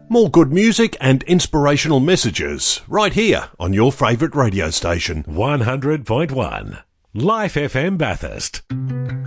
More good music and inspirational messages right here on your favourite radio station. 100.1 Life FM Bathurst.